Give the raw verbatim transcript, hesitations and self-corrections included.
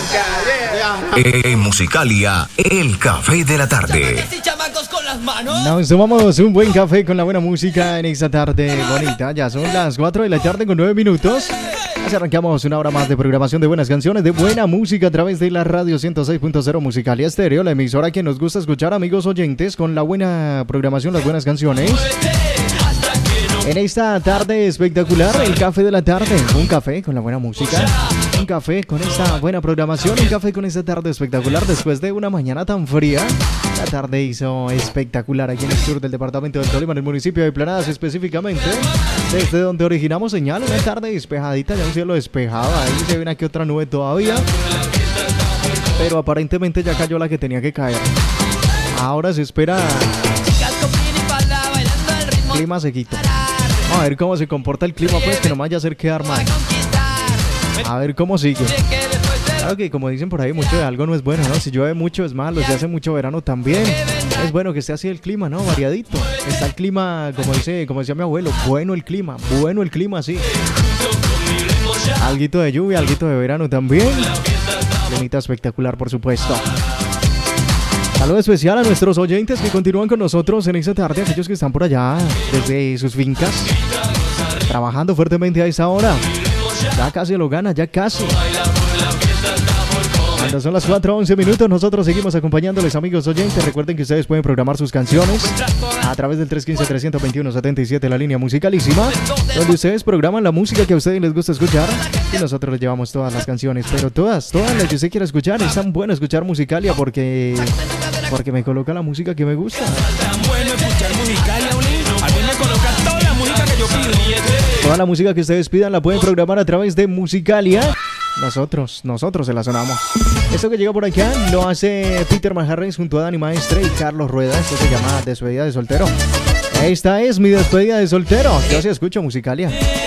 En Musicalia, el café de la tarde. Nos tomamos un buen café con la buena música en esta tarde bonita. Ya son las cuatro de la tarde con nueve minutos. Así arrancamos una hora más de programación de buenas canciones, de buena música a través de la radio ciento seis punto cero Musicalia Estéreo, la emisora que nos gusta escuchar, amigos oyentes, con la buena programación, las buenas canciones. En esta tarde espectacular, el café de la tarde, un café con la buena música, un café con esta buena programación, un café con esta tarde espectacular después de una mañana tan fría. La tarde hizo espectacular aquí en el sur del departamento del Tolima, en el municipio de Planadas específicamente, desde donde originamos señal. Una tarde despejadita, ya un cielo despejado, ahí se ve una que otra nube todavía, pero aparentemente ya cayó la que tenía que caer. Ahora se espera clima sequito. Vamos a ver cómo se comporta el clima, pues, que nomás ya se quedar mal. A ver cómo sigue. Claro que, como dicen por ahí, mucho de algo no es bueno, ¿no? Si llueve mucho es malo, si hace mucho verano también. Es bueno que esté así el clima, ¿no? Variadito. Está el clima, como dice, como decía mi abuelo, bueno el clima, bueno el clima, sí. Alguito de lluvia, alguito de verano también. Climita espectacular, por supuesto. Saludo especial a nuestros oyentes que continúan con nosotros en esta tarde, aquellos que están por allá desde sus fincas, trabajando fuertemente a esta hora. Ya casi lo gana, ya casi. Cuando son las cuatro once minutos, nosotros seguimos acompañándoles, amigos oyentes. Recuerden que ustedes pueden programar sus canciones a través del tres uno cinco, tres dos uno, siete siete, la línea musicalísima, donde ustedes programan la música que a ustedes les gusta escuchar y nosotros les llevamos todas las canciones, pero todas, todas las que usted quiera escuchar. Es tan bueno escuchar Musicalia porque, porque me coloca la música que me gusta. Tan bueno escuchar Musicalia, a mí me coloca toda la música que yo pido. Toda la música que ustedes pidan la pueden programar a través de Musicalia. Nosotros, nosotros se la sonamos. Esto que llega por acá lo hace Peter Manjarres junto a Dani Maestre y Carlos Rueda. Esto se llama Despedida de Soltero. Esta es mi despedida de soltero. Yo sí escucho Musicalia.